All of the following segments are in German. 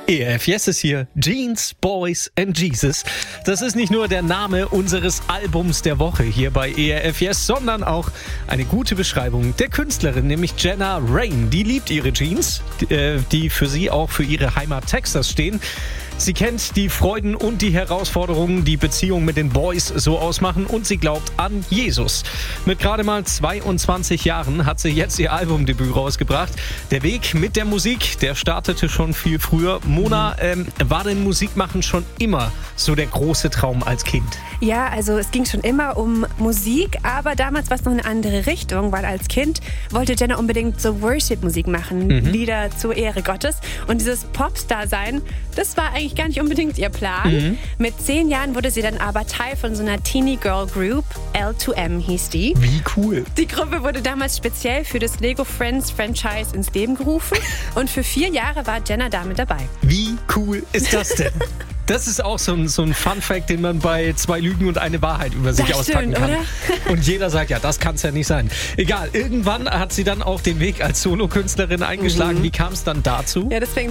ERF Yes ist hier. Jeans, Boys and Jesus. Das ist nicht nur der Name unseres Albums der Woche hier bei ERF Yes, sondern auch eine gute Beschreibung der Künstlerin, nämlich Jenna Rain. Die liebt ihre Jeans, die für sie auch für ihre Heimat Texas stehen. Sie kennt die Freuden und die Herausforderungen, die Beziehung mit den Boys so ausmachen, und sie glaubt an Jesus. Mit gerade mal 22 Jahren hat sie jetzt ihr Albumdebüt rausgebracht. Der Weg mit der Musik, der startete schon viel früher. Mona, war denn Musikmachen schon immer so der große Traum als Kind? Ja, also es ging schon immer um Musik, aber damals war es noch eine andere Richtung, weil als Kind wollte Jenna unbedingt so Worship-Musik machen, Lieder zur Ehre Gottes. Und dieses Popstar-Sein, das war eigentlich gar nicht unbedingt ihr Plan. Mit 10 Jahren wurde sie dann aber Teil von so einer Teenie-Girl-Group, L2M hieß die. Wie cool. Die Gruppe wurde damals speziell für das Lego Friends Franchise ins Leben gerufen und für 4 Jahre war Jenna damit dabei. Wie cool ist das denn? Das ist auch so ein Fun-Fact, den man bei 2 Lügen und eine Wahrheit über sich auspacken kann. Oder? Und jeder sagt, ja, das kann es ja nicht sein. Egal, irgendwann hat sie dann auch den Weg als Solokünstlerin eingeschlagen. Wie kam es dann dazu? Ja, das fing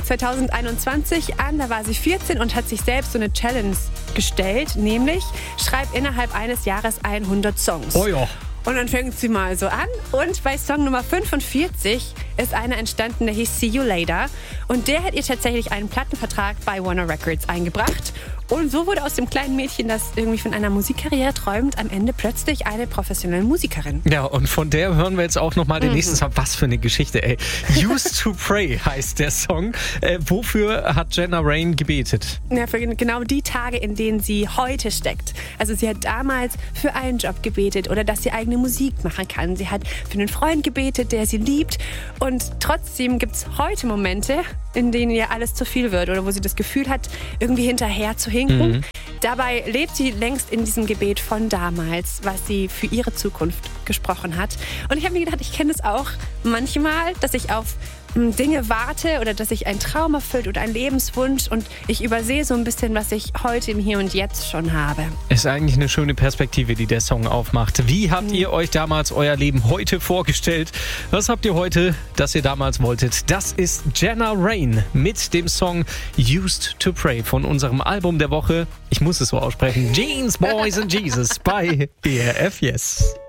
2021 an. Da war sie 14 und hat sich selbst so eine Challenge gestellt, nämlich schreib innerhalb eines Jahres 100 Songs. Oh ja. Und dann fängt sie mal so an. Und bei Song Nummer 45 ist einer entstanden, der hieß See You Later. Und der hat ihr tatsächlich einen Plattenvertrag bei Warner Records eingebracht. Und so wurde aus dem kleinen Mädchen, das irgendwie von einer Musikkarriere träumt, am Ende plötzlich eine professionelle Musikerin. Ja, und von der hören wir jetzt auch nochmal den nächsten Song. Was für eine Geschichte, ey. Used to Pray heißt der Song. Wofür hat Jenna Rain gebetet? Ja, für genau die Tage, in denen sie heute steckt. Also sie hat damals für einen Job gebetet oder dass sie eigene Musik machen kann. Sie hat für einen Freund gebetet, der sie liebt. Und trotzdem gibt es heute Momente, in denen ihr alles zu viel wird oder wo sie das Gefühl hat, irgendwie hinterher zu hinken. Dabei lebt sie längst in diesem Gebet von damals, was sie für ihre Zukunft gesprochen hat. Und ich habe mir gedacht, ich kenne es auch manchmal, dass ich auf Dinge warte oder dass sich ein Traum erfüllt oder ein Lebenswunsch und ich übersehe so ein bisschen, was ich heute im Hier und Jetzt schon habe. Ist eigentlich eine schöne Perspektive, die der Song aufmacht. Wie habt ihr euch damals euer Leben heute vorgestellt? Was habt ihr heute, das ihr damals wolltet? Das ist Jenna Rain mit dem Song Used to Pray von unserem Album der Woche. Ich muss es so aussprechen. Jeans, Boys and Jesus bei ERF Yes.